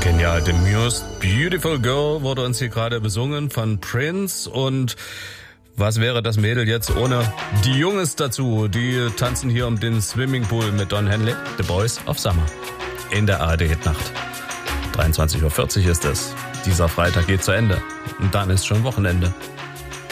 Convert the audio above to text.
Genial, The Muse, Beautiful Girl wurde uns hier gerade besungen von Prince. Und was wäre das Mädel jetzt ohne die Jungs dazu? Die tanzen hier um den Swimmingpool mit Don Henley, The Boys of Summer, in der ARD-Hitnacht. 23:40 Uhr ist es. Dieser Freitag geht zu Ende und dann ist schon Wochenende.